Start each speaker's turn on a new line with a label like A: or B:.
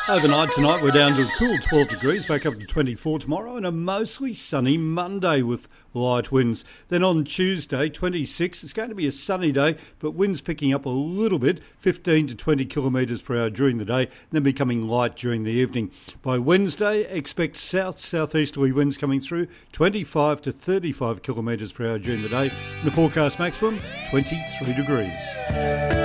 A: Overnight tonight we're down to a cool 12 degrees, back up to 24 tomorrow, and a mostly sunny Monday with light winds. Then on Tuesday, 26, it's going to be a sunny day, but winds picking up a little bit, 15 to 20 kilometres per hour during the day, then becoming light during the evening. By Wednesday, expect south-southeasterly winds coming through, 25 to 35 kilometres per hour during the day, and the forecast maximum, 23 degrees.